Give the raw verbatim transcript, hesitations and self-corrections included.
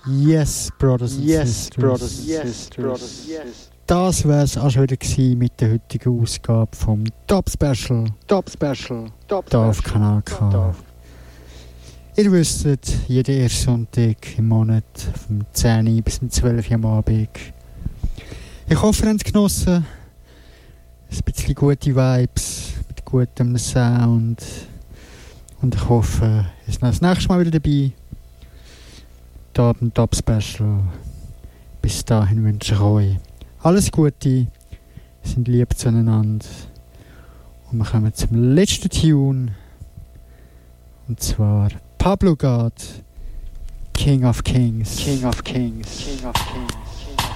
Yes, Brothers and Yes, Sisters. Brothers and yes, Sisters. Brothers, yes. Das wär's auch schon wieder gewesen mit der heutigen Ausgabe vom Top Special. Top Special. Top Da auf Special. Kanal K. Ihr wisst, jeden ersten Sonntag im Monat vom zehn bis zum zwölf am Abend. Ich hoffe, ihr habt es genossen. Ein bisschen gute Vibes, mit gutem Sound. Und ich hoffe, ihr seid das nächste Mal wieder dabei. Da beim Top Special. Bis dahin wünsche ich euch alles Gute, sind lieb zueinander. Und wir kommen zum letzten Tune. Und zwar Pablo God, King of Kings. King of Kings. King of Kings.